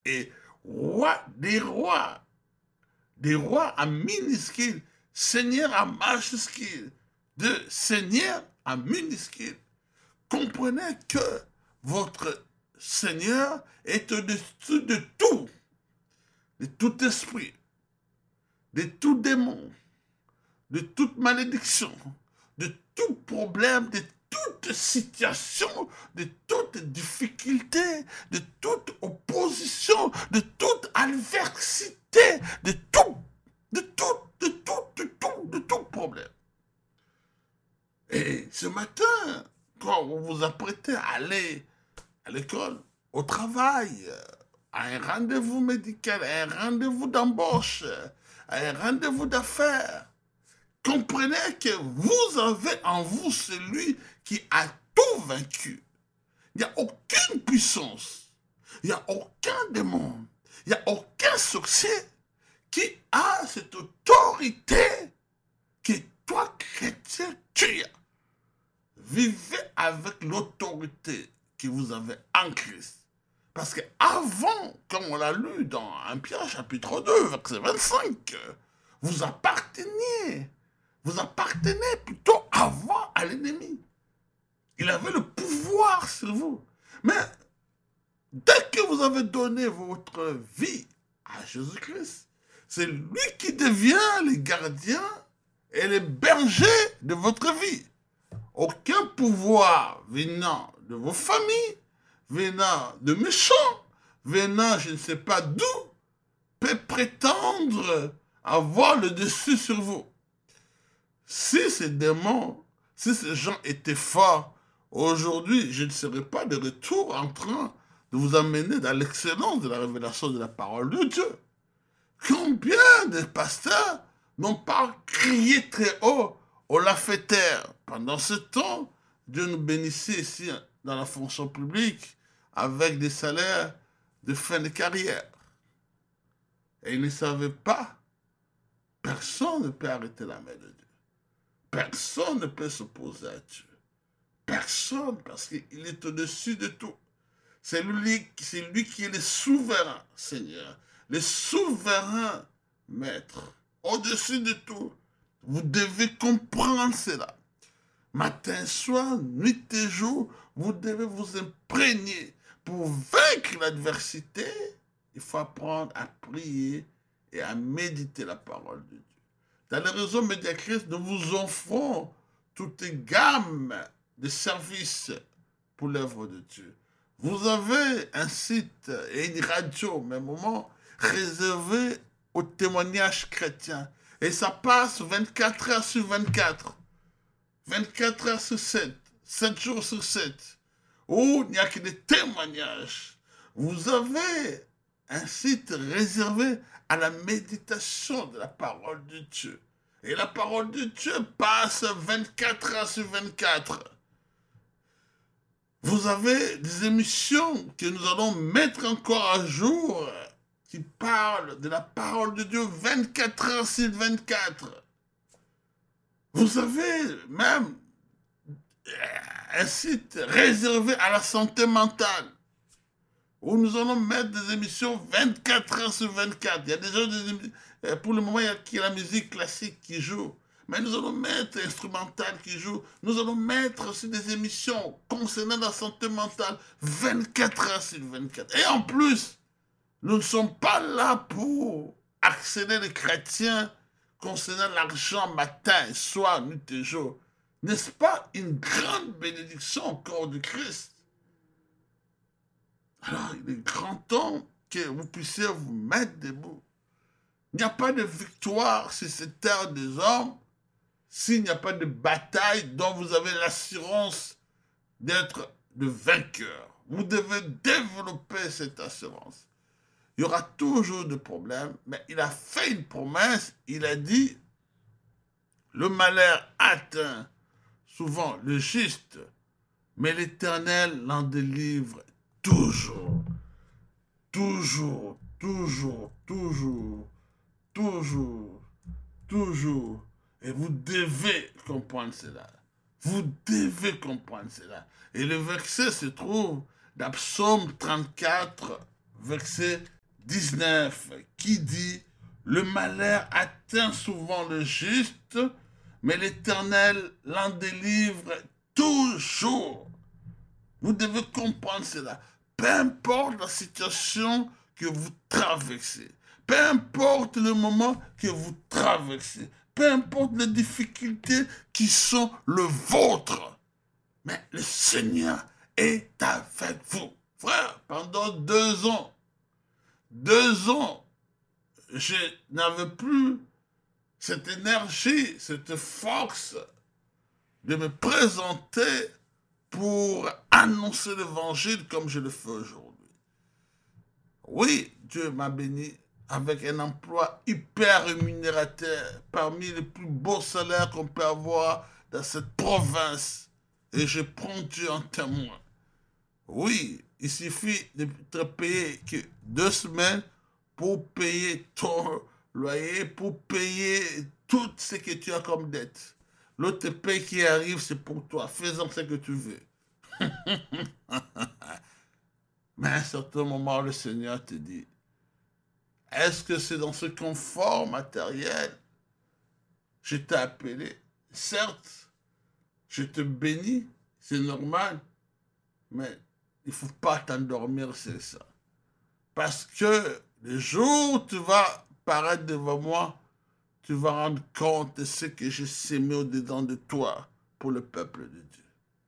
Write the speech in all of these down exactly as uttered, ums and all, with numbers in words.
Et roi des rois, des rois en minuscule, Seigneur en majuscule, de Seigneur en minuscule. Comprenez que votre Seigneur est au-dessus de tout, de tout esprit, de tout démon, de toute malédiction, de tout problème, de toute situation, de toute difficulté, de toute opposition, de toute adversité, de tout, de tout, de tout, de tout, de tout problème. Et ce matin, quand vous vous apprêtez à aller à l'école, au travail, à un rendez-vous médical, à un rendez-vous d'embauche, à un rendez-vous d'affaires, comprenez que vous avez en vous celui qui a tout vaincu. Il n'y a aucune puissance, il n'y a aucun démon, il n'y a aucun sorcier qui a cette autorité que toi, chrétien, tu as. Vivez avec l'autorité que vous avez en Christ. Parce que avant, comme on l'a lu dans un Pierre chapitre deux, verset vingt-cinq, vous apparteniez, vous appartenez plutôt avant à l'ennemi. Il avait le pouvoir sur vous. Mais dès que vous avez donné votre vie à Jésus-Christ, c'est lui qui devient le gardien et le berger de votre vie. Aucun pouvoir venant de vos familles, venant de méchants, venant je ne sais pas d'où, peut prétendre avoir le dessus sur vous. Si ces démons, si ces gens étaient forts, aujourd'hui, je ne serais pas de retour en train de vous amener dans l'excellence de la révélation de la parole de Dieu. Combien de pasteurs n'ont pas crié très haut, on l'a fait taire. Pendant ce temps, Dieu nous bénissait ici dans la fonction publique avec des salaires de fin de carrière. Et ils ne savaient pas, personne ne peut arrêter la main de Dieu. Personne ne peut s'opposer à Dieu. Personne, parce qu'il est au-dessus de tout. C'est lui, c'est lui qui est le souverain Seigneur, le souverain Maître, au-dessus de tout. Vous devez comprendre cela. Matin, soir, nuit et jour, vous devez vous imprégner. Pour vaincre l'adversité, il faut apprendre à prier et à méditer la parole de Dieu. Dans les réseaux Médiachrist, nous vous offrons toute gamme de services pour l'œuvre de Dieu. Vous avez un site et une radio, au même moment, réservé aux témoignages chrétiens. Et ça passe vingt-quatre heures sur vingt-quatre. vingt-quatre heures sur sept. sept jours sur sept. Où il n'y a que des témoignages. Vous avez un site réservé à la méditation de la parole de Dieu. Et la parole de Dieu passe vingt-quatre heures sur vingt-quatre. Vous avez des émissions que nous allons mettre encore à jour qui parlent de la parole de Dieu vingt-quatre heures sur vingt-quatre. Vous avez même un site réservé à la santé mentale où nous allons mettre des émissions vingt-quatre heures sur vingt-quatre. Il y a déjà des émissions, pour le moment, il y a que la musique classique qui joue. Mais nous allons mettre l'instrumental qui joue. Nous allons mettre aussi des émissions concernant la santé mentale vingt-quatre heures sur vingt-quatre. Et en plus, nous ne sommes pas là pour harceler les chrétiens concernant l'argent matin et soir, nuit et jour. N'est-ce pas une grande bénédiction au corps de Christ? Alors, il est grand temps que vous puissiez vous mettre debout. Il n'y a pas de victoire sur cette terre des hommes s'il n'y a pas de bataille dont vous avez l'assurance d'être le vainqueur. Vous devez développer cette assurance. Il y aura toujours des problèmes, mais il a fait une promesse. Il a dit, le malheur atteint souvent le juste, mais l'Éternel l'en délivre toujours, toujours, toujours, toujours, toujours, toujours. Et vous devez comprendre cela. Vous devez comprendre cela. Et le verset se trouve dans Psaume trente-quatre, verset dix-neuf, qui dit « Le malheur atteint souvent le juste, mais l'Éternel l'en délivre toujours. » Vous devez comprendre cela. Peu importe la situation que vous traversez, peu importe le moment que vous traversez, peu importe les difficultés qui sont le vôtre, mais le Seigneur est avec vous. Frère, pendant deux ans, deux ans, je n'avais plus cette énergie, cette force de me présenter pour annoncer l'évangile comme je le fais aujourd'hui. Oui, Dieu m'a béni avec un emploi hyper rémunérateur, parmi les plus beaux salaires qu'on peut avoir dans cette province. Et je prends Dieu en témoin. Oui, il suffit de te payer que deux semaines pour payer ton loyer, pour payer tout ce que tu as comme dette. L'autre paye qui arrive, c'est pour toi. Fais-en ce que tu veux. Mais à un certain moment, le Seigneur te dit, est-ce que c'est dans ce confort matériel que je t'ai appelé? Certes, je te bénis, c'est normal, mais il ne faut pas t'endormir, c'est ça. Parce que le jour où tu vas paraître devant moi, tu vas rendre compte de ce que j'ai sémé au-dedans de toi pour le peuple de Dieu.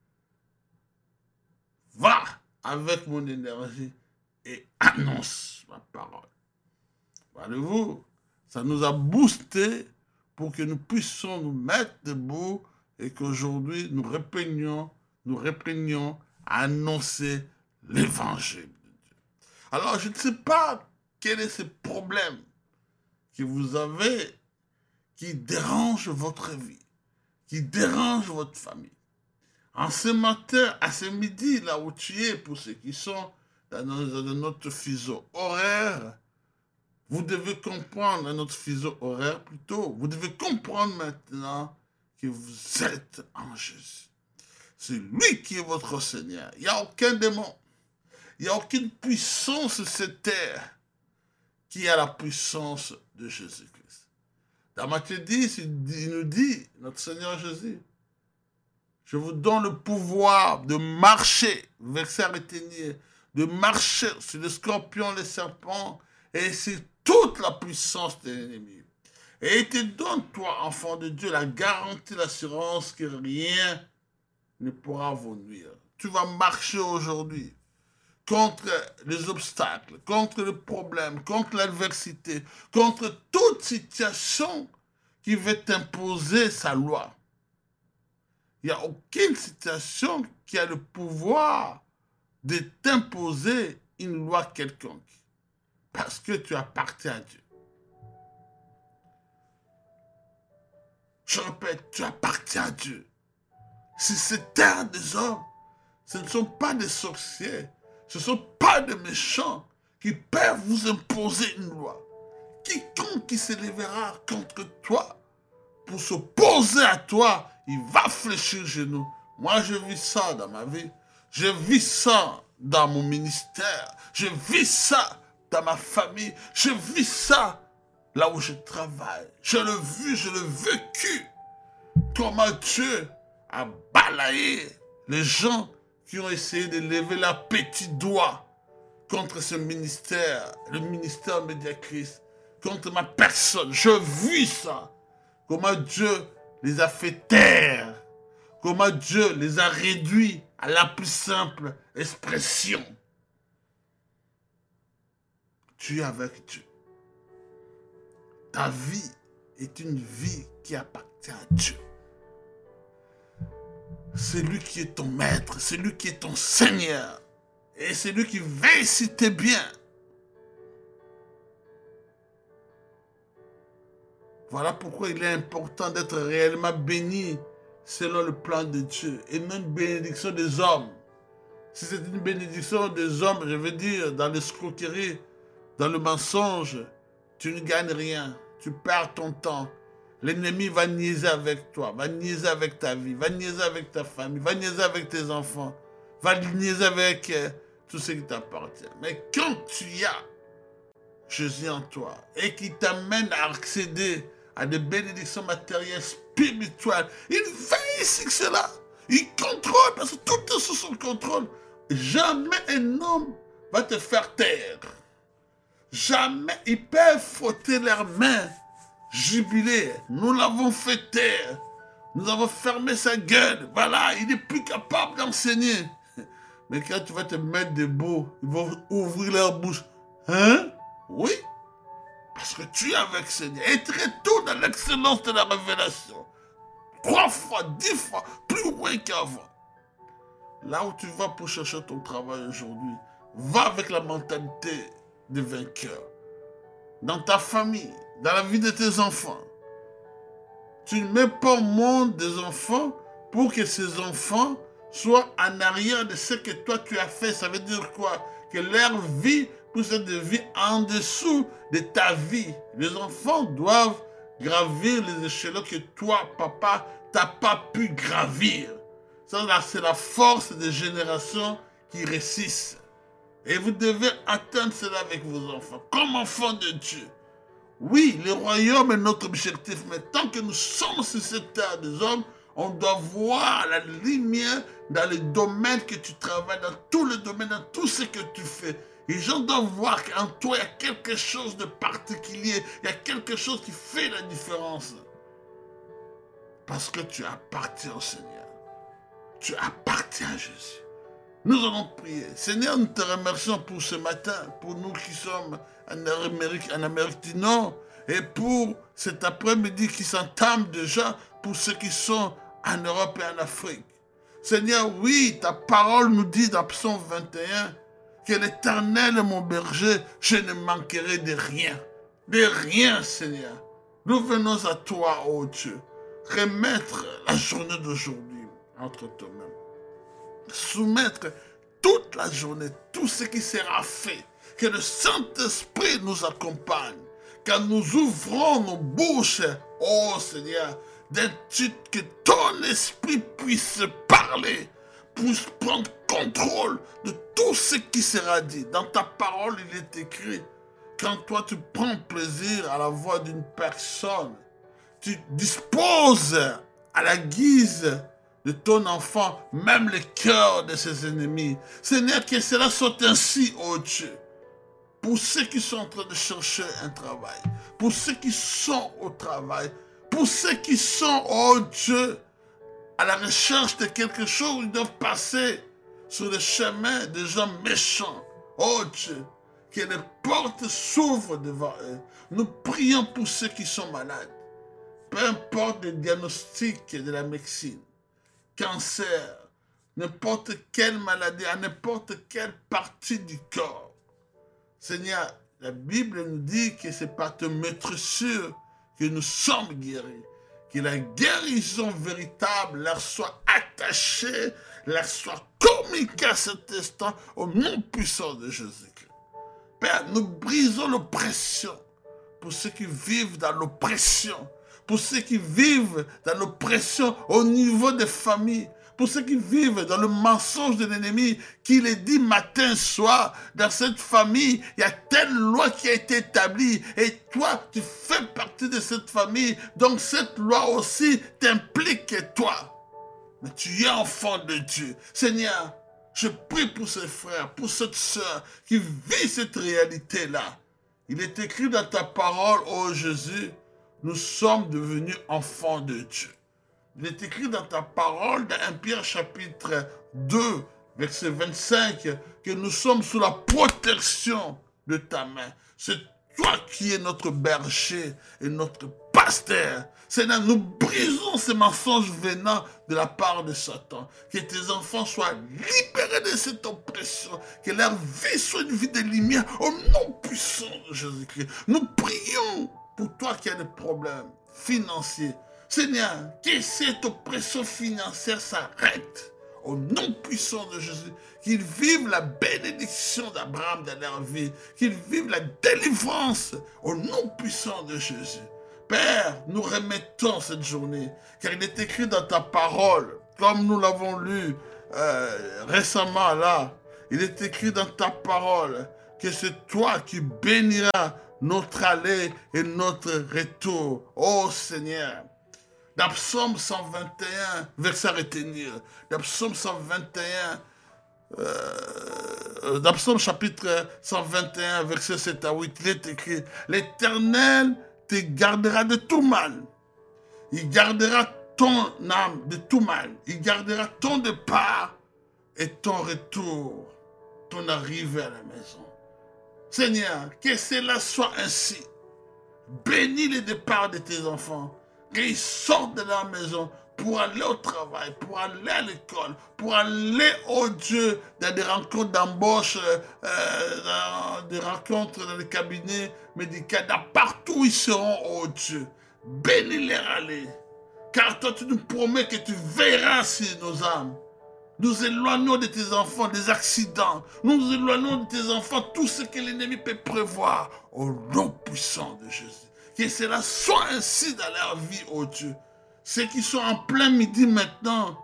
Va avec mon énergie et annonce ma parole. Voyez-vous, ça nous a boosté pour que nous puissions nous mettre debout et qu'aujourd'hui nous reprenions, nous reprenions à annoncer l'évangile de Dieu. Alors, je ne sais pas quel est ce problème que vous avez qui dérange votre vie, qui dérange votre famille. En ce matin, à ce midi, là où tu es, pour ceux qui sont dans notre fuseau horaire, vous devez comprendre, dans notre fuseau horaire plutôt, vous devez comprendre maintenant que vous êtes en Jésus. C'est lui qui est votre Seigneur. Il n'y a aucun démon. Il n'y a aucune puissance sur cette terre qui a la puissance de Jésus-Christ. Dans Matthieu dix, il nous dit, notre Seigneur Jésus, je vous donne le pouvoir de marcher, verset retenu, de marcher sur les scorpions, les serpents, et sur toute la puissance de l'ennemi. Et il te donne, toi, enfant de Dieu, la garantie, l'assurance que rien ne pourra vous nuire. Tu vas marcher aujourd'hui contre les obstacles, contre les problèmes, contre l'adversité, contre toute situation qui veut t'imposer sa loi. Il n'y a aucune situation qui a le pouvoir de t'imposer une loi quelconque. Parce que tu appartiens à Dieu. Je répète, tu appartiens à Dieu. Si c'est terre des hommes, ce ne sont pas des sorciers, ce ne sont pas des méchants qui peuvent vous imposer une loi. Quiconque qui s'élèvera contre toi pour s'opposer à toi, il va fléchir genou. Moi, je vis ça dans ma vie. Je vis ça dans mon ministère. Je vis ça dans ma famille. Je vis ça là où je travaille. Je l'ai vu, je l'ai vécu. Comment Dieu a balayé les gens qui ont essayé de lever leur petit doigt contre ce ministère, le ministère médiacriste, contre ma personne. Je vis ça. Comment Dieu les a fait taire. Comment Dieu les a réduits à la plus simple expression. Tu es avec Dieu. Ta vie est une vie qui appartient à Dieu. C'est lui qui est ton maître, c'est lui qui est ton Seigneur. Et c'est lui qui veille sur tes biens. Voilà pourquoi il est important d'être réellement béni selon le plan de Dieu et non une bénédiction des hommes. Si c'est une bénédiction des hommes, je veux dire, dans l'escroquerie, dans le mensonge, tu ne gagnes rien, tu perds ton temps. L'ennemi va niaiser avec toi, va niaiser avec ta vie, va niaiser avec ta famille, va niaiser avec tes enfants, va niaiser avec tout ce qui t'appartient. Mais quand tu as Jésus en toi et qui t'amène à accéder à des bénédictions matérielles, spirituelles, il veille sur cela. Il contrôle, parce que tout est sous son contrôle. Jamais un homme va te faire taire. Jamais ils peuvent frotter leurs mains, jubiler. Nous l'avons fait taire. Nous avons fermé sa gueule. Voilà, il n'est plus capable d'enseigner. Mais quand tu vas te mettre debout, ils vont ouvrir leur bouche. Hein? Oui. Parce que tu es avec Seigneur. Et très tôt dans l'excellence de la révélation. Trois fois, dix fois, plus loin qu'avant. Là où tu vas pour chercher ton travail aujourd'hui, va avec la mentalité de vainqueur. Dans ta famille, dans la vie de tes enfants. Tu ne mets pas au monde des enfants pour que ces enfants soient en arrière de ce que toi tu as fait. Ça veut dire quoi? Que leur vie puisse être de vie en dessous de ta vie. Les enfants doivent gravir les échelons que toi, papa, t'as pas pu gravir. Ça, c'est la force des générations qui réussissent. Et vous devez atteindre cela avec vos enfants, comme enfants de Dieu. Oui, le royaume est notre objectif, mais tant que nous sommes sur cette terre des hommes, on doit voir la lumière dans les domaines que tu travailles, dans tous les domaines, dans tout ce que tu fais. Les gens doivent voir qu'en toi, il y a quelque chose de particulier, il y a quelque chose qui fait la différence. Parce que tu appartiens au Seigneur. Tu appartiens à Jésus. Nous allons prier. Seigneur, nous te remercions pour ce matin, pour nous qui sommes en Amérique, en Amérique du Nord, et pour cet après-midi qui s'entame déjà pour ceux qui sont en Europe et en Afrique. Seigneur, oui, ta parole nous dit dans Psaume vingt et un que l'Éternel est mon berger, je ne manquerai de rien. De rien, Seigneur. Nous venons à toi, ô Dieu, remettre la journée d'aujourd'hui entre tes mains. Soumettre toute la journée, tout ce qui sera fait, que le Saint-Esprit nous accompagne, quand nous ouvrons nos bouches, oh Seigneur, d'un titre que ton esprit puisse parler, puisse prendre contrôle de tout ce qui sera dit. Dans ta parole, il est écrit, quand toi tu prends plaisir à la voix d'une personne, tu disposes à la guise de ton enfant, même le cœur de ses ennemis. Seigneur, que cela soit ainsi, oh Dieu. Pour ceux qui sont en train de chercher un travail, pour ceux qui sont au travail, pour ceux qui sont, oh Dieu, à la recherche de quelque chose, ils doivent passer sur le chemin des gens méchants. Oh Dieu, que les portes s'ouvrent devant eux. Nous prions pour ceux qui sont malades. Peu importe le diagnostic de la médecine, cancer, n'importe quelle maladie, à n'importe quelle partie du corps. Seigneur, la Bible nous dit que c'est par te mettre sûr que nous sommes guéris. Que la guérison véritable leur soit attachée, leur soit communiquée à cet instant au nom puissant de Jésus-Christ. Père, nous brisons l'oppression pour ceux qui vivent dans l'oppression, pour ceux qui vivent dans l'oppression au niveau des familles, pour ceux qui vivent dans le mensonge de l'ennemi, qui les dit matin, soir, dans cette famille, il y a telle loi qui a été établie, et toi, tu fais partie de cette famille, donc cette loi aussi t'implique toi. Mais tu es enfant de Dieu. Seigneur, je prie pour ces frères, pour cette sœur qui vit cette réalité-là. Il est écrit dans ta parole, ô Jésus, nous sommes devenus enfants de Dieu. Il est écrit dans ta parole, dans un Pierre chapitre deux, verset vingt-cinq, que nous sommes sous la protection de ta main. C'est toi qui es notre berger et notre pasteur. Seigneur, nous brisons ces mensonges venant de la part de Satan. Que tes enfants soient libérés de cette oppression. Que leur vie soit une vie de lumière au nom puissant de Jésus-Christ. Nous prions pour toi qui as des problèmes financiers. Seigneur, que cette oppression financière s'arrête au nom puissant de Jésus. Qu'ils vivent la bénédiction d'Abraham dans leur vie. Qu'ils vivent la délivrance au nom puissant de Jésus. Père, nous remettons cette journée, car il est écrit dans ta parole, comme nous l'avons lu euh, récemment là, Il est écrit dans ta parole que c'est toi qui béniras notre aller et notre retour. Oh Seigneur. Dans Psaume cent vingt et un, verset à retenir. Dans Psaume cent vingt et un, euh, dans Psaume chapitre cent vingt et un, verset sept à huit, il est écrit, l'Éternel te gardera de tout mal. Il gardera ton âme de tout mal. Il gardera ton départ et ton retour, ton arrivée à la maison. Seigneur, que cela soit ainsi. Bénis les départs de tes enfants, qu'ils sortent de la maison pour aller au travail, pour aller à l'école, pour aller, oh Dieu, dans des rencontres d'embauche, euh, dans des rencontres dans les cabinets médicaux, dans partout où ils seront, oh Dieu. Bénis-les aller, car toi tu nous promets que tu veilleras sur nos âmes. Nous éloignons de tes enfants des accidents. Nous éloignons de tes enfants tout ce que l'ennemi peut prévoir. Au nom puissant de Jésus. Que cela soit ainsi dans leur vie, oh Dieu. Ceux qui sont en plein midi maintenant,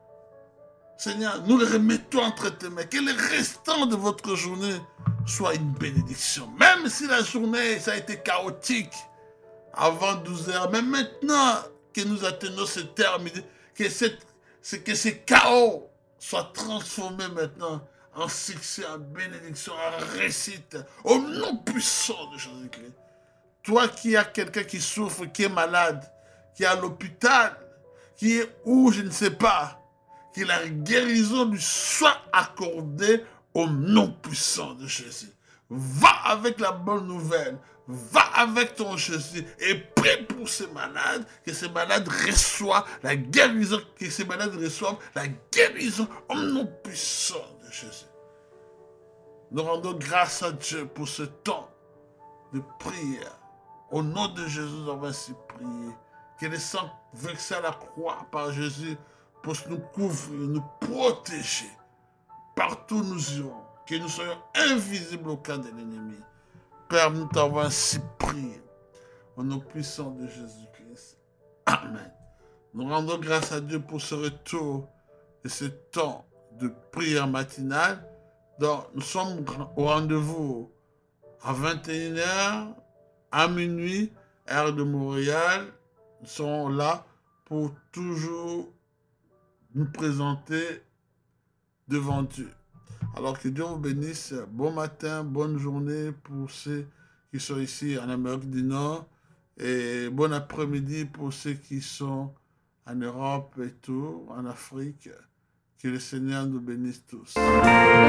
Seigneur, nous les remettons entre tes mains. Que le restant de votre journée soit une bénédiction. Même si la journée, ça a été chaotique avant douze heures. Mais maintenant que nous atteignons ce terme, que, cette, que ce chaos soit transformé maintenant en succès, en bénédiction, en réussite, au nom puissant de Jésus-Christ. Toi qui as quelqu'un qui souffre, qui est malade, qui est à l'hôpital, qui est où, je ne sais pas, que la guérison lui soit accordée au nom puissant de Jésus. Va avec la bonne nouvelle, va avec ton Jésus et prie pour ces malades, que ces malades reçoivent la guérison, que ces malades reçoivent la guérison au nom puissant de Jésus. Nous rendons grâce à Dieu pour ce temps de prière. Au nom de Jésus, nous avons ainsi prié. Que le sang versé à la croix par Jésus puisse nous couvrir, nous protéger. Partout où nous irons, que nous soyons invisibles au camp de l'ennemi. Père, nous t'avons ainsi prié. Au nom puissant de Jésus-Christ. Amen. Nous rendons grâce à Dieu pour ce retour et ce temps de prière matinale. Donc, nous sommes au rendez-vous à vingt et une heures, à minuit, heure de Montréal. Nous serons là pour toujours nous présenter devant Dieu. Alors que Dieu vous bénisse. Bon matin, bonne journée pour ceux qui sont ici en Amérique du Nord. Et bon après-midi pour ceux qui sont en Europe et tout, en Afrique. Que le Seigneur nous bénisse tous.